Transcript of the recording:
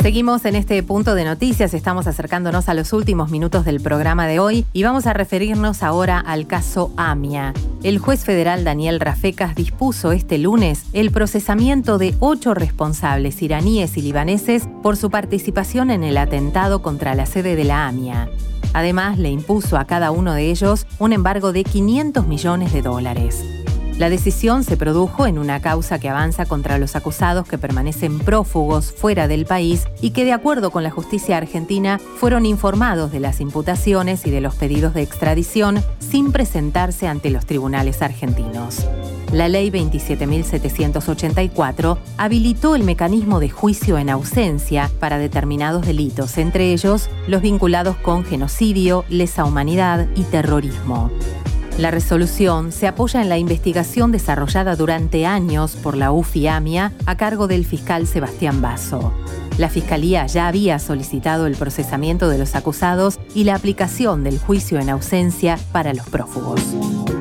Seguimos en este punto de noticias, estamos acercándonos a los últimos minutos del programa de hoy y vamos a referirnos ahora al caso AMIA. El juez federal Daniel Rafecas dispuso este lunes el procesamiento de 8 responsables iraníes y libaneses por su participación en el atentado contra la sede de la AMIA. Además, le impuso a cada uno de ellos un embargo de $500 millones. La decisión se produjo en una causa que avanza contra los acusados que permanecen prófugos fuera del país y que, de acuerdo con la justicia argentina, fueron informados de las imputaciones y de los pedidos de extradición sin presentarse ante los tribunales argentinos. La Ley 27.784 habilitó el mecanismo de juicio en ausencia para determinados delitos, entre ellos los vinculados con genocidio, lesa humanidad y terrorismo. La resolución se apoya en la investigación desarrollada durante años por la UFI-AMIA a cargo del fiscal Sebastián Basso. La Fiscalía ya había solicitado el procesamiento de los acusados y la aplicación del juicio en ausencia para los prófugos.